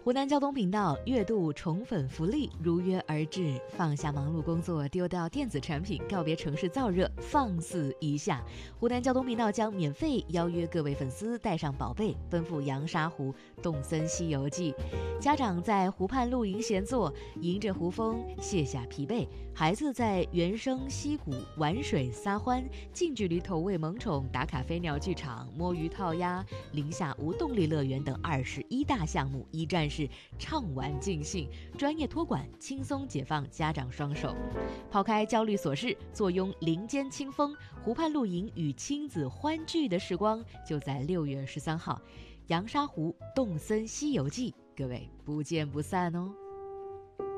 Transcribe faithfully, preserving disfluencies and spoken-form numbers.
湖南交通频道月度宠粉福利如约而至，放下忙碌工作，丢掉电子产品，告别城市燥热，放肆一下。湖南交通频道将免费邀约各位粉丝带上宝贝，奔赴阳沙湖动森西游记。家长在湖畔露营闲坐，迎着湖风卸下疲惫；孩子在原生溪谷玩水撒欢，近距离投喂萌宠，打卡飞鸟剧场、摸鱼套鸭、宁夏无动力乐园等二十一大项目，一站式畅玩尽兴，专业托管，轻松解放家长双手。抛开焦虑琐事，坐拥林间清风，湖畔露营与亲子欢聚的时光，就在六月十三号，阳沙湖动森西游记，各位不见不散哦。